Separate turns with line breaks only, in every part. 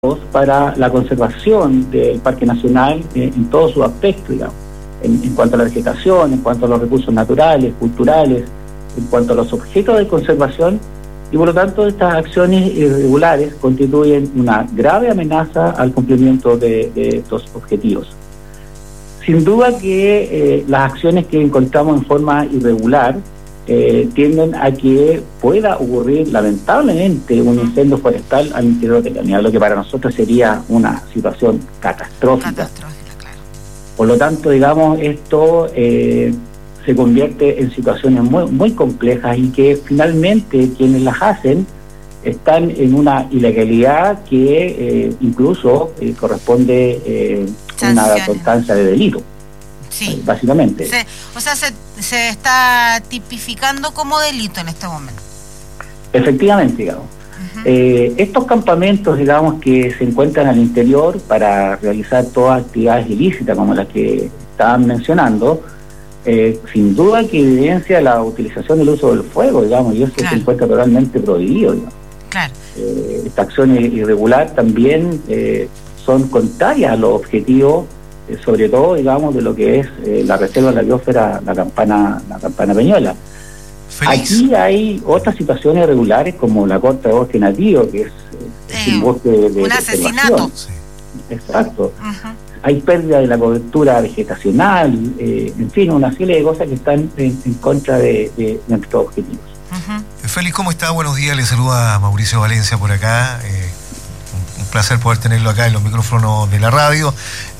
para la conservación del Parque Nacional en todos sus aspectos, digamos, en cuanto a la vegetación, en cuanto a los recursos naturales, culturales, en cuanto a los objetos de conservación, y por lo tanto estas acciones irregulares constituyen una grave amenaza al cumplimiento de estos objetivos. Sin duda que las acciones que encontramos en forma irregular tienden a que pueda ocurrir lamentablemente un incendio forestal al interior de la unidad, lo que para nosotros sería una situación catastrófica.
Claro.
Por lo tanto, digamos, esto se convierte en situaciones muy complejas y que finalmente quienes las hacen están en una ilegalidad que incluso corresponde una constancia de delito.
Sí.
Básicamente.
Se está tipificando como delito en este momento.
Efectivamente, digamos. Estos campamentos, digamos, que se encuentran al interior para realizar todas actividades ilícitas como las que estaban mencionando, sin duda que evidencia la utilización del uso del fuego, digamos, y eso se encuentra totalmente prohibido, digamos.
Claro.
Esta acción irregular también son contrarias a los objetivos, sobre todo, digamos, de lo que es la reserva de la biosfera, la campana Peñuela.
Félix.
Aquí hay otras situaciones irregulares como la corta de bosque nativo, que es un bosque de
un asesinato.
Exacto. Hay pérdida de la cobertura vegetacional, en fin, una serie de cosas que están en contra de nuestros objetivos.
Félix, ¿cómo está? Buenos días, le saluda Mauricio Valencia por acá. Un placer poder tenerlo acá en los micrófonos de la radio.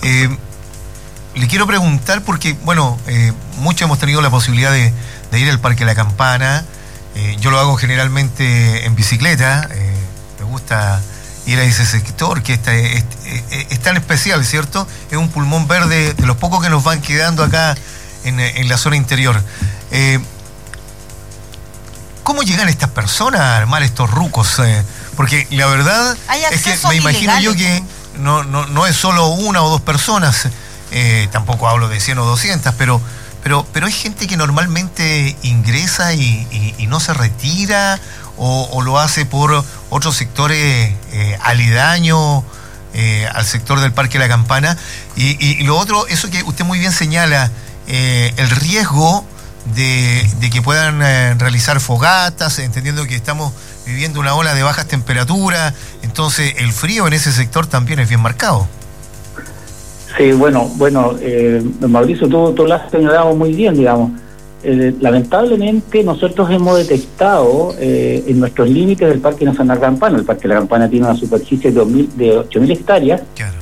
Le quiero preguntar porque, bueno, muchos hemos tenido la posibilidad de ir al Parque La Campana. Yo lo hago generalmente en bicicleta. Me gusta ir a ese sector que es tan especial, ¿cierto? Es un pulmón verde de los pocos que nos van quedando acá en la zona interior. ¿Cómo llegan estas personas a armar estos rucos? Porque la verdad es que me imagino yo que no es solo una o dos personas. Tampoco hablo de 100 o 200, pero hay gente que normalmente ingresa y no se retira o lo hace por otros sectores aledaños al sector del Parque La Campana. Y lo otro, eso que usted muy bien señala, el riesgo de que puedan realizar fogatas, entendiendo que estamos viviendo una ola de bajas temperaturas, entonces el frío en ese sector también es bien marcado.
Sí, bueno, Mauricio, tú lo has señalado muy bien, digamos. Lamentablemente nosotros hemos detectado en nuestros límites del Parque Nacional Campana. El Parque La Campana tiene una superficie de 8.000 hectáreas.
Claro.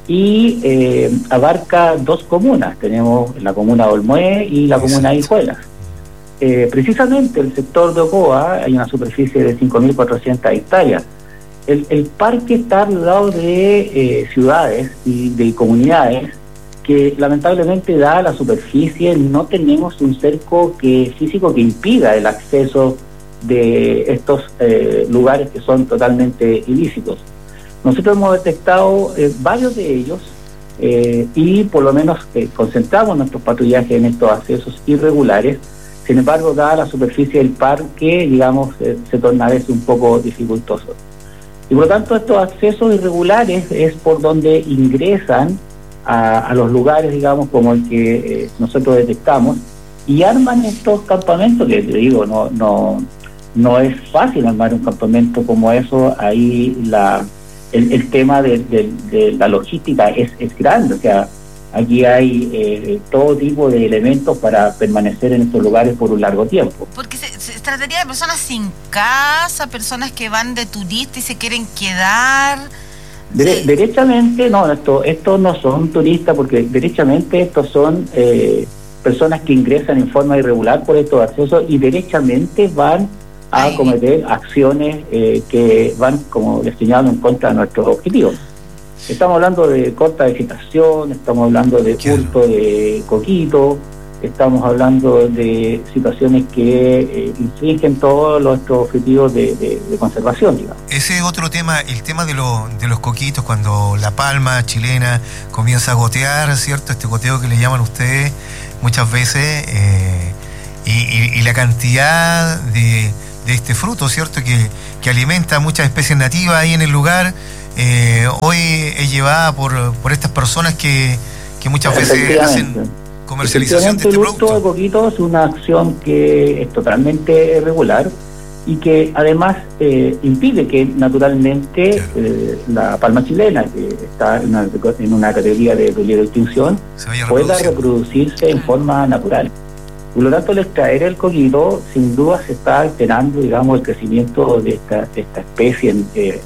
Y abarca dos comunas. Tenemos la comuna de Olmué y la comuna de Hijuelas. Precisamente el sector de Ocoa hay una superficie de 5.400 hectáreas. El parque está rodeado de ciudades y de comunidades que lamentablemente, dada la superficie, no tenemos un cerco físico que impida el acceso de estos lugares que son totalmente ilícitos. Nosotros hemos detectado varios de ellos y por lo menos concentramos nuestros patrullajes en estos accesos irregulares. Sin embargo, dada la superficie del parque, digamos, se torna a veces un poco dificultoso. Y por lo tanto, estos accesos irregulares es por donde ingresan a los lugares, digamos, como el que nosotros detectamos, y arman estos campamentos, que te digo, no es fácil armar un campamento como eso. Ahí el tema de la logística es grande, o sea, aquí hay todo tipo de elementos para permanecer en estos lugares por un largo tiempo.
Porque se trataría de personas sin casa, personas que van de turista y se quieren quedar.
Derechamente, no, estos no son turistas, porque derechamente estos son personas que ingresan en forma irregular por estos accesos y derechamente van a cometer acciones que van, como les señalo, en contra de nuestros objetivos. Estamos hablando de corta vegetación, estamos hablando de hurto de coquito, estamos hablando de situaciones que infringen todos nuestros objetivos de conservación, digamos.
Ese otro tema, el tema de los coquitos, cuando la palma chilena comienza a gotear, ¿cierto? Este goteo que le llaman ustedes muchas veces, y la cantidad de este fruto, ¿cierto? Que alimenta muchas especies nativas ahí en el lugar. hoy es llevada por estas personas que muchas veces hacen comercialización de este producto.
El uso de coquito es una acción que es totalmente irregular y que además impide que naturalmente la palma chilena, que está en una categoría de peligro de extinción, pueda reproducirse en forma natural. Por lo tanto, al extraer el coquito, sin duda se está alterando, digamos, el crecimiento de esta especie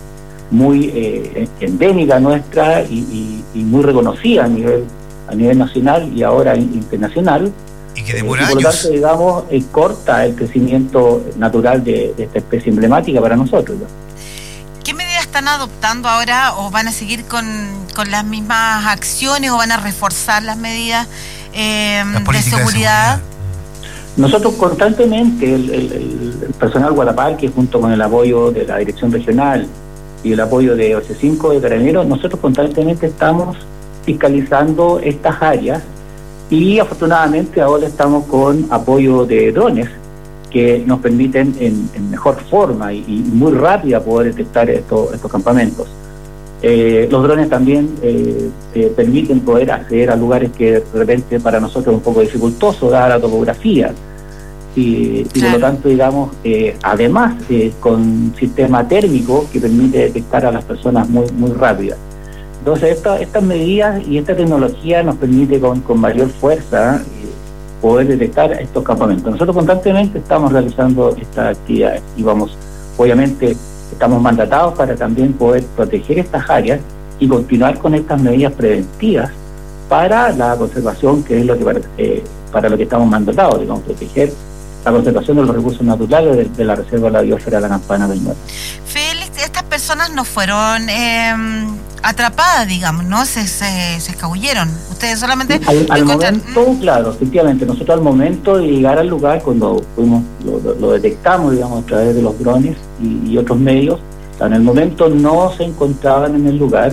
muy endémica nuestra y muy reconocida a nivel nacional y ahora internacional.
Y que demora
por lo tanto, digamos, corta el crecimiento natural de esta especie emblemática para nosotros, ¿no?
¿Qué medidas están adoptando ahora o van a seguir con las mismas acciones o van a reforzar las medidas de seguridad?
Nosotros constantemente, el personal Guataparque, junto con el apoyo de la Dirección Regional y el apoyo de OC5 de Carabineros, nosotros constantemente estamos fiscalizando estas áreas y afortunadamente ahora estamos con apoyo de drones que nos permiten en mejor forma y muy rápida poder detectar estos campamentos. Los drones también permiten poder acceder a lugares que de repente para nosotros es un poco dificultoso, dada la topografía. Y por lo tanto, digamos, además con sistema térmico que permite detectar a las personas muy rápidas. Entonces, estas medidas y esta tecnología nos permite con mayor fuerza poder detectar estos campamentos. Nosotros constantemente estamos realizando estas actividades y obviamente, estamos mandatados para también poder proteger estas áreas y continuar con estas medidas preventivas para la conservación, que es lo que para lo que estamos mandatados, digamos, proteger la conservación de los recursos naturales de la Reserva de la Biosfera de la Campana del Norte.
Félix, estas personas no fueron atrapadas, digamos, ¿no? Se escabulleron. Ustedes solamente...
Al momento, claro, efectivamente, nosotros al momento de llegar al lugar, cuando lo detectamos, digamos, a través de los drones y otros medios, o sea, en el momento no se encontraban en el lugar,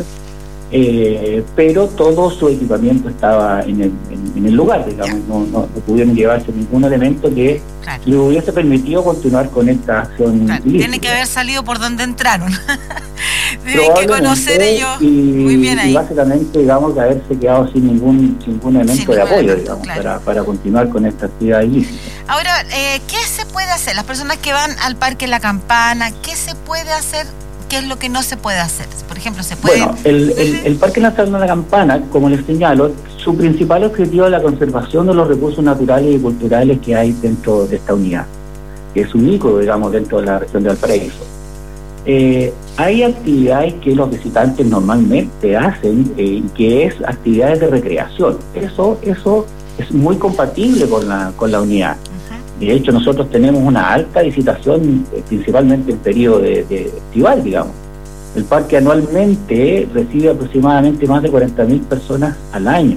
pero todo su equipamiento estaba en el lugar, digamos, no pudieron llevarse ningún elemento que le hubiese permitido continuar con esta acción.
Tienen que haber salido por donde entraron. Tienen que conocer ellos muy bien ahí.
Y básicamente, digamos, de haberse quedado sin ningún elemento de apoyo, digamos, para continuar con esta actividad ilícita.
Ahora, ¿qué se puede hacer? Las personas que van al Parque La Campana, ¿qué se puede hacer? ¿Qué es lo que no se puede hacer? Por ejemplo, se puede...
Bueno, el Parque Nacional de La Campana, como les señalo, su principal objetivo es la conservación de los recursos naturales y culturales que hay dentro de esta unidad, que es único, digamos, dentro de la región de Valparaíso. Hay actividades que los visitantes normalmente hacen, que es actividades de recreación. Eso es muy compatible con la unidad. De hecho, nosotros tenemos una alta visitación, principalmente en periodo de estival, digamos. El parque anualmente recibe aproximadamente más de 40.000 personas al año.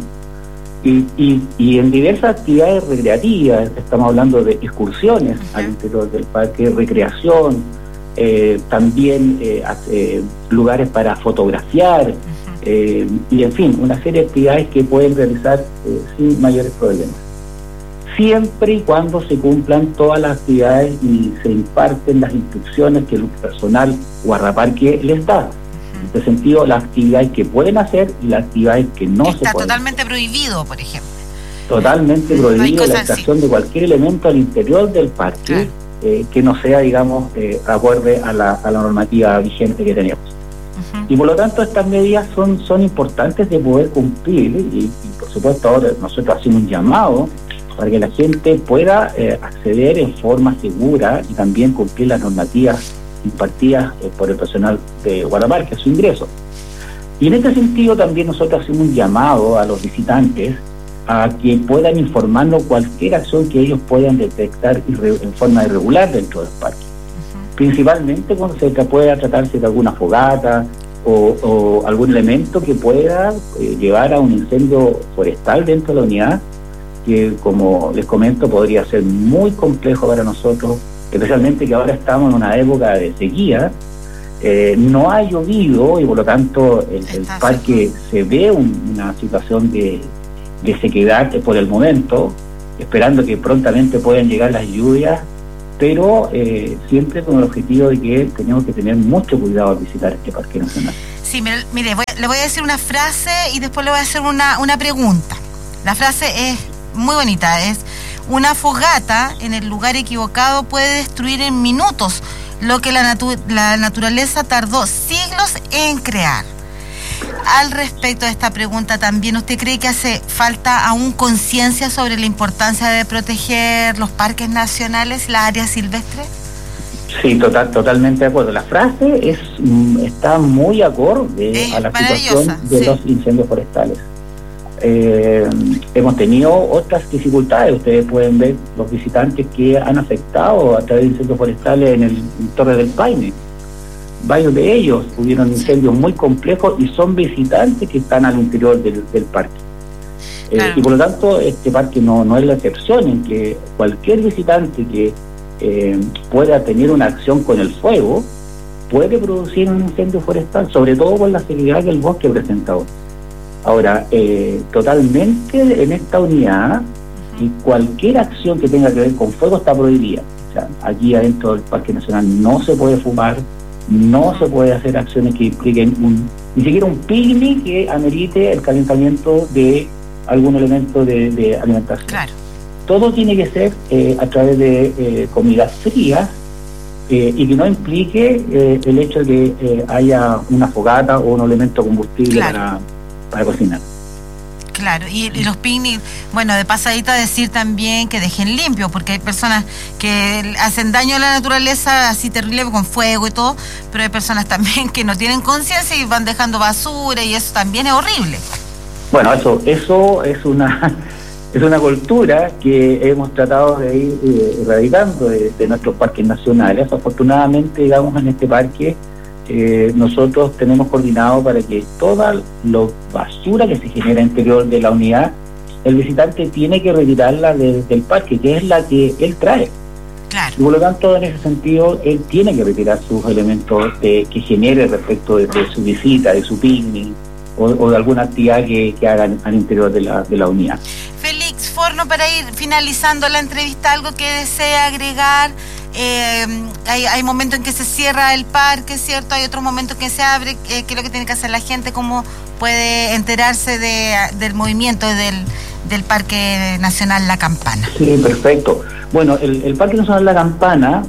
Y en diversas actividades recreativas, estamos hablando de excursiones al interior del parque, recreación, también lugares para fotografiar, y en fin, una serie de actividades que pueden realizar sin mayores problemas. Siempre y cuando se cumplan todas las actividades y se imparten las instrucciones que el personal guardaparque les da. En este sentido, las actividades que pueden hacer y las actividades que no se pueden.
Está totalmente prohibido, por ejemplo.
Totalmente prohibido la extracción de cualquier elemento al interior del parque que no sea, digamos, acorde a la normativa vigente que tenemos. Y por lo tanto, estas medidas son importantes de poder cumplir y por supuesto, ahora nosotros hacemos un llamado para que la gente pueda acceder en forma segura y también cumplir las normativas impartidas por el personal de Guataparque a su ingreso. Y en este sentido también nosotros hacemos un llamado a los visitantes a que puedan informarnos cualquier acción que ellos puedan detectar en forma irregular dentro del parque. Principalmente cuando se pueda tratarse de alguna fogata o algún elemento que pueda llevar a un incendio forestal dentro de la unidad, que, como les comento, podría ser muy complejo para nosotros, especialmente que ahora estamos en una época de sequía, no ha llovido y por lo tanto el parque se ve una situación de sequedad por el momento, esperando que prontamente puedan llegar las lluvias, pero siempre con el objetivo de que tenemos que tener mucho cuidado al visitar este parque nacional.
Sí, mire, le voy a decir una frase y después le voy a hacer una pregunta. La frase es muy bonita, es: una fogata en el lugar equivocado puede destruir en minutos lo que la naturaleza tardó siglos en crear. Al respecto de esta pregunta también, ¿usted cree que hace falta aún conciencia sobre la importancia de proteger los parques nacionales, las áreas silvestres?
Sí, totalmente de acuerdo. La frase está muy acorde a la situación de los incendios forestales. Hemos tenido otras dificultades. Ustedes pueden ver los visitantes que han afectado a través de incendios forestales en Torre del Paine. Varios de ellos tuvieron incendios muy complejos y son visitantes que están al interior del parque. Claro. Y por lo tanto, este parque no es la excepción, en que cualquier visitante que pueda tener una acción con el fuego puede producir un incendio forestal, sobre todo por la severidad que el bosque presenta hoy. Ahora, totalmente en esta unidad, y cualquier acción que tenga que ver con fuego está prohibida. O sea, aquí adentro del Parque Nacional no se puede fumar, no se puede hacer acciones que impliquen ni siquiera un picnic que amerite el calentamiento de algún elemento de alimentación. Claro. Todo tiene que ser a través de comidas frías y que no implique el hecho de que haya una fogata o un elemento combustible, claro, para cocinar.
Claro, y los picnics, bueno, de pasadita decir también que dejen limpio, porque hay personas que hacen daño a la naturaleza así terrible con fuego y todo, pero hay personas también que no tienen conciencia y van dejando basura, y eso también es horrible.
Bueno, eso es una cultura que hemos tratado de ir erradicando de nuestros parques nacionales. Afortunadamente, digamos, en este parque nosotros tenemos coordinado para que toda la basura que se genera interior de la unidad, el visitante tiene que retirarla del parque, que es la que él trae. Claro. Y por lo tanto, en ese sentido, él tiene que retirar sus elementos que genere respecto de su visita, de su picnic o de alguna actividad que hagan al interior de la unidad.
Félix Forno, para ir finalizando la entrevista, ¿algo que desea agregar? Hay momentos en que se cierra el parque, ¿cierto? Hay otros momentos que se abre. ¿Qué es lo que tiene que hacer la gente? ¿Cómo puede enterarse del movimiento del Parque Nacional La Campana?
Sí, perfecto. Bueno, el Parque Nacional La Campana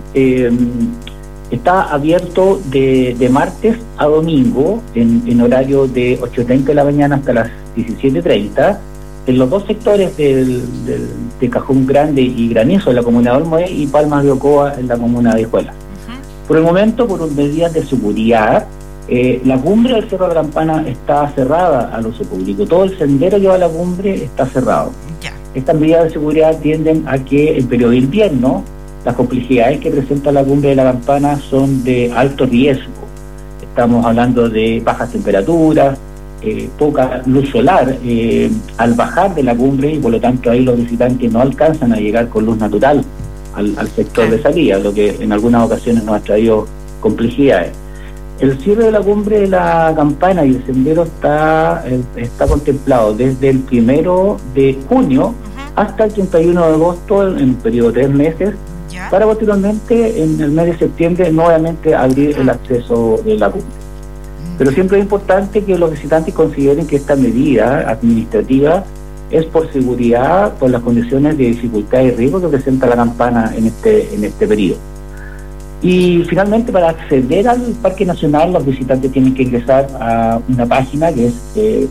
está abierto de martes a domingo en horario de 8:30 de la mañana hasta las 17:30. En los dos sectores de Cajón Grande y Granizo en la comuna de Olmué y Palmas de Ocoa en la comuna de Hijuela. Por el momento, por medidas de seguridad, la cumbre del Cerro de la Campana está cerrada al uso público. Todo el sendero que va a la cumbre está cerrado. Estas medidas de seguridad tienden a que en periodo de invierno las complejidades que presenta la cumbre de la Campana son de alto riesgo. Estamos hablando de bajas temperaturas, poca luz solar al bajar de la cumbre, y por lo tanto ahí los visitantes no alcanzan a llegar con luz natural al sector de salida, lo que en algunas ocasiones nos ha traído complejidades. El cierre de la cumbre de la Campana y el sendero está contemplado desde el 1 de junio hasta el 31 de agosto, en un periodo de 3 meses, para posteriormente en el mes de septiembre nuevamente abrir el acceso de la cumbre. Pero siempre es importante que los visitantes consideren que esta medida administrativa es por seguridad, por las condiciones de dificultad y riesgo que presenta la Campana en este periodo. Y finalmente, para acceder al Parque Nacional, los visitantes tienen que ingresar a una página que es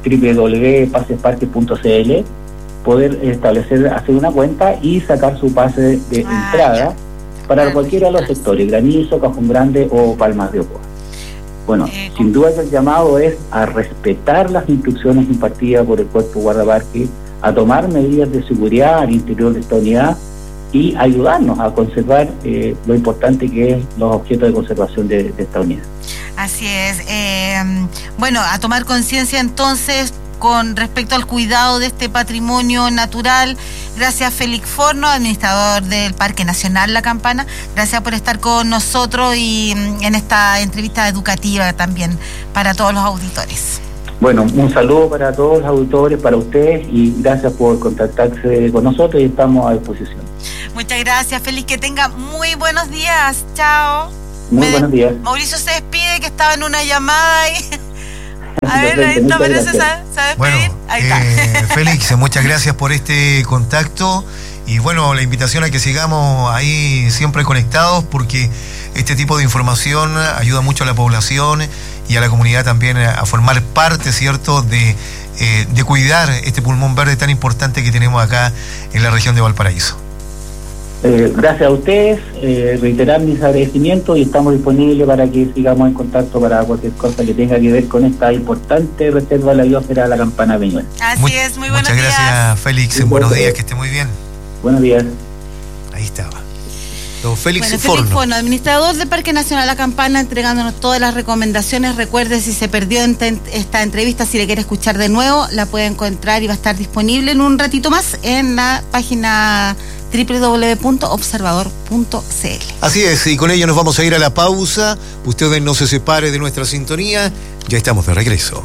www.pasesparque.cl, poder hacer una cuenta y sacar su pase de entrada para cualquiera de los sectores, Granizo, Cajón Grande o Palmas de Ocoa. Bueno, sin duda el llamado es a respetar las instrucciones impartidas por el Cuerpo Guardaparque, a tomar medidas de seguridad al interior de esta unidad y ayudarnos a conservar lo importante que es los objetos de conservación de esta unidad.
Así es. Bueno, a tomar conciencia entonces con respecto al cuidado de este patrimonio natural. Gracias, Félix Forno, administrador del Parque Nacional La Campana. Gracias por estar con nosotros y en esta entrevista educativa también para todos los auditores.
Bueno, un saludo para todos los auditores, para ustedes, y gracias por contactarse con nosotros y estamos a disposición.
Muchas gracias, Félix. Que tenga muy buenos días. Chao.
Muy buenos días.
Mauricio se despide, que estaba en una llamada y... A ver, esta parece se despedir.
Bueno,
ahí está.
Félix, muchas gracias por este contacto y bueno, la invitación a que sigamos ahí siempre conectados, porque este tipo de información ayuda mucho a la población y a la comunidad también a formar parte, ¿cierto?, de cuidar este pulmón verde tan importante que tenemos acá en la región de Valparaíso.
Gracias a ustedes, reiterar mis agradecimientos y estamos disponibles para que sigamos en contacto para cualquier cosa que tenga que ver con esta importante reserva de la biosfera de la Campana Peñuela.
Así es, muy buenos días.
Muchas gracias, Félix, buenos días, que esté muy bien.
Buenos días.
Ahí estaba. Don Félix
Forno, administrador del Parque Nacional La Campana, entregándonos todas las recomendaciones. Recuerde, si se perdió esta entrevista, si le quiere escuchar de nuevo, la puede encontrar y va a estar disponible en un ratito más en la página www.observador.cl.
Así es, y con ello nos vamos a ir a la pausa. Ustedes no se separe de nuestra sintonía, ya estamos de regreso.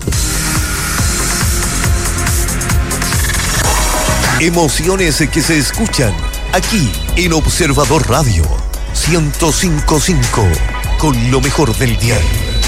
Emociones que se escuchan aquí en Observador Radio 105.5, con lo mejor del día.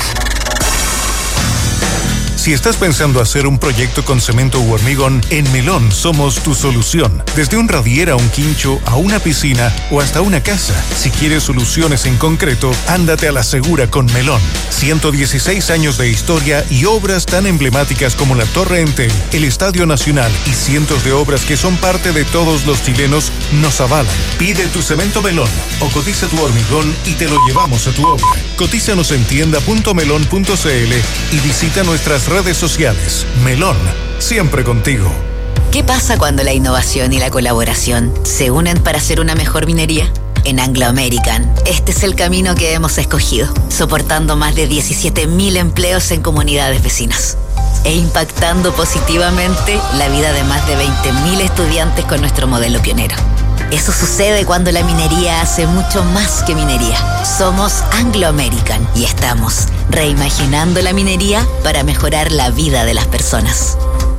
Si estás pensando hacer un proyecto con cemento u hormigón, en Melón somos tu solución. Desde un radier a un quincho, a una piscina o hasta una casa. Si quieres soluciones en concreto, ándate a la segura con Melón. 116 años de historia y obras tan emblemáticas como la Torre Entel, el Estadio Nacional y cientos de obras que son parte de todos los chilenos nos avalan. Pide tu cemento Melón o cotiza tu hormigón y te lo llevamos a tu obra. Cotízanos en tienda.melon.cl y visita nuestras redes sociales. Melón, siempre contigo.
¿Qué pasa cuando la innovación y la colaboración se unen para hacer una mejor minería? En Anglo American, este es el camino que hemos escogido, soportando más de 17.000 empleos en comunidades vecinas e impactando positivamente la vida de más de 20.000 estudiantes con nuestro modelo pionero. Eso sucede cuando la minería hace mucho más que minería. Somos Anglo American y estamos reimaginando la minería para mejorar la vida de las personas.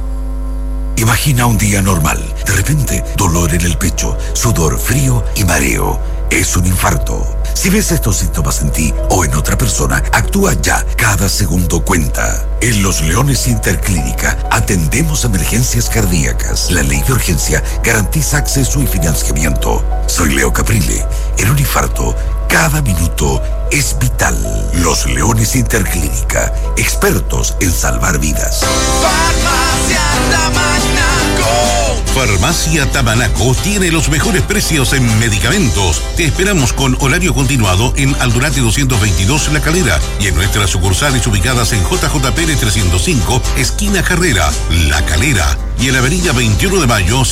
Imagina un día normal. De repente, dolor en el pecho, sudor frío y mareo. Es un infarto. Si ves estos síntomas en ti o en otra persona, actúa ya. Cada segundo cuenta. En Los Leones Interclínica atendemos emergencias cardíacas. La ley de urgencia garantiza acceso y financiamiento. Soy Leo Caprile. En un infarto, cada minuto es vital. Los Leones Interclínica, expertos en salvar vidas.
Farmacia Tamanaco. Farmacia Tamanaco tiene los mejores precios en medicamentos. Te esperamos con horario continuado en Aldunate 222 La Calera y en nuestras sucursales ubicadas en JJ Pérez 305, esquina Carrera, La Calera, y en la avenida 21 de Mayo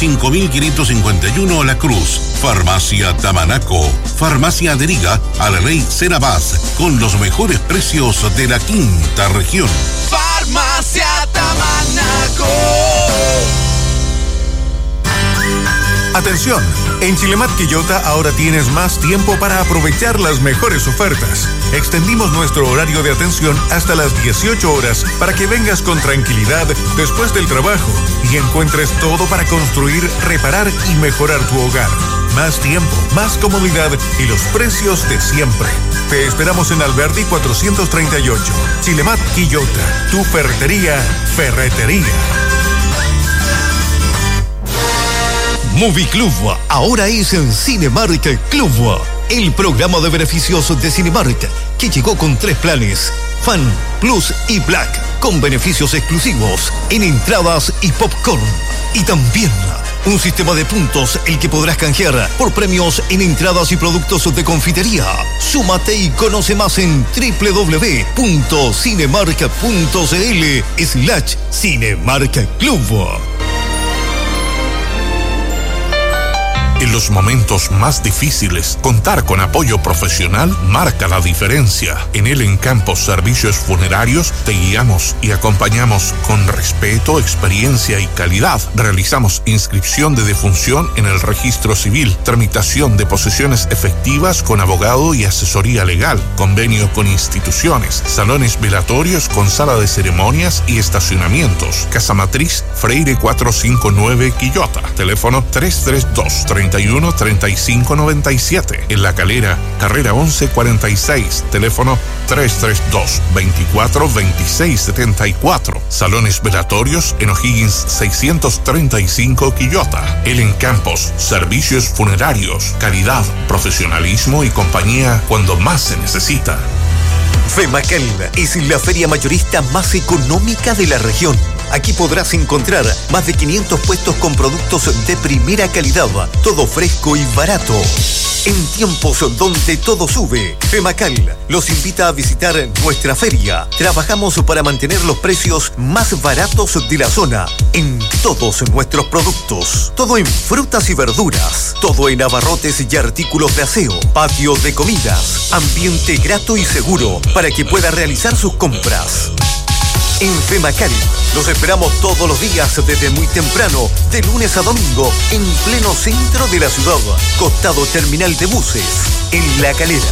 5551 La Cruz. Farmacia Tamanaco, farmacia adherida a la ley Senabaz, con los mejores precios de la quinta región. Farmacia Tamanaco.
Atención, en Chilemat Quillota ahora tienes más tiempo para aprovechar las mejores ofertas. Extendimos nuestro horario de atención hasta las 18 horas para que vengas con tranquilidad después del trabajo y encuentres todo para construir, reparar y mejorar tu hogar. Más tiempo, más comodidad y los precios de siempre. Te esperamos en Alberdi 438. Chilemat Quillota, tu ferretería.
Movie Club ahora es en Cinemark Club, el programa de beneficios de Cinemark que llegó con 3 planes: Fan, Plus y Black, con beneficios exclusivos en entradas y popcorn. Y también un sistema de puntos el que podrás canjear por premios en entradas y productos de confitería. Súmate y conoce más en www.cinemark.cl/Cinemark Club.
En los momentos más difíciles, contar con apoyo profesional marca la diferencia. En el Encampos Servicios Funerarios te guiamos y acompañamos con respeto, experiencia y calidad. Realizamos inscripción de defunción en el registro civil, tramitación de posesiones efectivas con abogado y asesoría legal, convenio con instituciones, salones velatorios con sala de ceremonias y estacionamientos. Casa Matriz, Freire 459 Quillota. Teléfono 332-31 91 35 97. En La Calera, carrera 11 46, teléfono 332 24 26 74. Salones velatorios en O'Higgins 635 Quillota. Ellen Campos, servicios funerarios, calidad, profesionalismo y compañía cuando más se necesita.
FEMACAL es la feria mayorista más económica de la región. Aquí podrás encontrar más de 500 puestos con productos de primera calidad, todo fresco y barato. En tiempos donde todo sube, FEMACAL los invita a visitar nuestra feria. Trabajamos para mantener los precios más baratos de la zona en todos nuestros productos. Todo en frutas y verduras, todo en abarrotes y artículos de aseo, patio de comidas, ambiente grato y seguro para que pueda realizar sus compras. En FEMACAL los esperamos todos los días desde muy temprano, de lunes a domingo, en pleno centro de la ciudad, costado terminal de buses, en La Calera.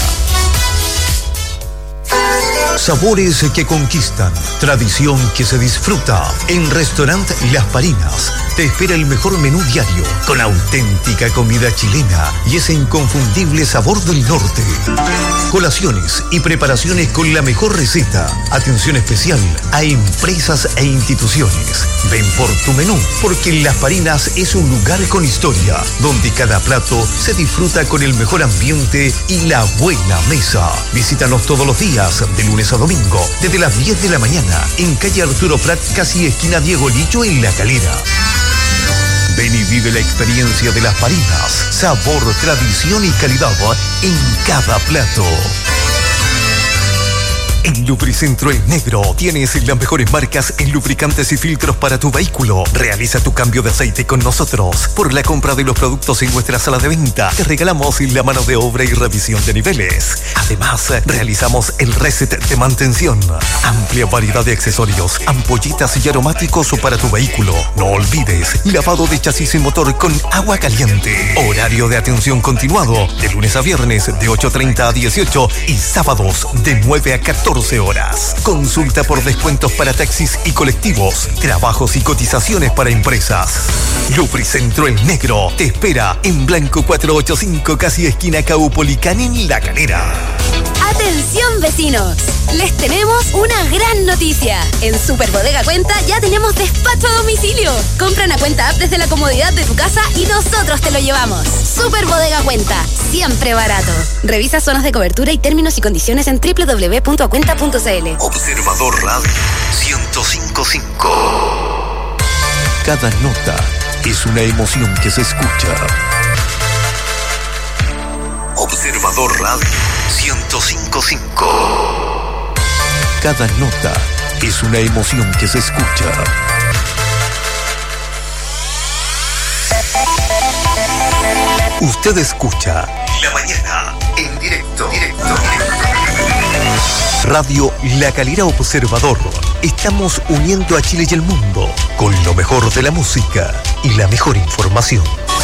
Sabores que conquistan, tradición que se disfruta. En Restaurant Las Parinas te espera el mejor menú diario, con auténtica comida chilena y ese inconfundible sabor del norte. Colaciones y preparaciones con la mejor receta. Atención especial a empresas e instituciones. Ven por tu menú, porque Las Parinas es un lugar con historia, donde cada plato se disfruta con el mejor ambiente y la buena mesa. Visítanos todos los días, de lunes a domingo, desde las 10 de la mañana, en calle Arturo Prat, casi esquina Diego Licho, en La Calera. Ven y vive la experiencia de Las Parinas. Sabor, tradición y calidad en cada plato. En Lubricentro El Negro tienes las mejores marcas en lubricantes y filtros para tu vehículo. Realiza tu cambio de aceite con nosotros. Por la compra de los productos en nuestra sala de venta, te regalamos la mano de obra y revisión de niveles. Además, realizamos el reset de mantención. Amplia variedad de accesorios, ampolletas y aromáticos para tu vehículo. No olvides, lavado de chasis y motor con agua caliente. Horario de atención continuado, de lunes a viernes de 8:30 a 18 y sábados de 9 a 14 horas. Consulta por descuentos para taxis y colectivos, trabajos y cotizaciones para empresas. Lubricentro El Negro te espera en Blanco 485, casi esquina Caupolicán, en La Calera.
¡Atención, vecinos! Les tenemos una gran noticia. En Super Bodega Cuenta ya tenemos despacho a domicilio. Compra una cuenta app desde la comodidad de tu casa y nosotros te lo llevamos. Super Bodega Cuenta, siempre barato. Revisa zonas de cobertura y términos y condiciones en www.acuenta.cl.
Observador Radio 105.5. Cada nota es una emoción que se escucha. Observador Radio 105.5. Cada nota es una emoción que se escucha. Usted escucha La Mañana en directo. Radio La Calera Observador. Estamos uniendo a Chile y el mundo con lo mejor de la música y la mejor información.